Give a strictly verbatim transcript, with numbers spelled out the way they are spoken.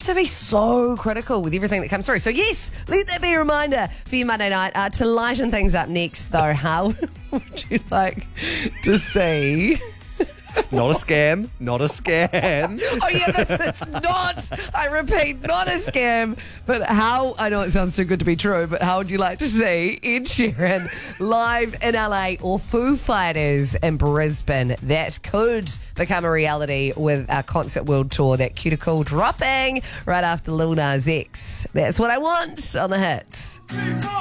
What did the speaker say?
to be so critical with everything that comes through. So yes, let that be a reminder for you Monday night. Uh, to lighten things up next, though, how would you like to see... Not a scam. Not a scam. Oh, yeah, this is not, I repeat, not a scam. But how, I know it sounds too good to be true, but how would you like to see Ed Sheeran live in L A or Foo Fighters in Brisbane? That could become a reality with our Concert World Tour, that cuticle dropping right after Lil Nas X. That's what I want on the hits.